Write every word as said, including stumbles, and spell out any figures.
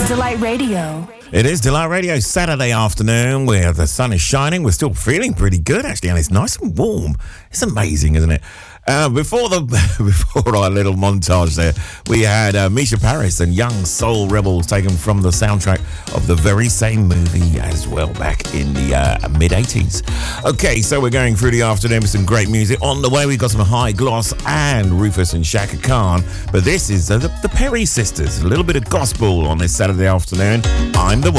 Delight Radio. It is Delight Radio Saturday afternoon where the sun is shining. We're still feeling pretty good, actually, and it's nice and warm. It's amazing, isn't it? Uh, before the before our little montage there, we had uh, Misha Paris and Young Soul Rebels taken from the soundtrack of the very same movie as well back in the uh, mid-eighties. Okay, so we're going through the afternoon with some great music. On the way, we've got some High Gloss and Rufus and Shaka Khan. But this is uh, the, the Perry Sisters. A little bit of gospel on this Saturday afternoon. I'm the One.